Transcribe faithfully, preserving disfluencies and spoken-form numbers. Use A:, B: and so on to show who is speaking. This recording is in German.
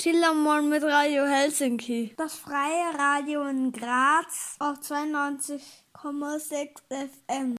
A: Schillermorgen mit Radio Helsinki. Das freie Radio in Graz auf zweiundneunzig Komma sechs F M.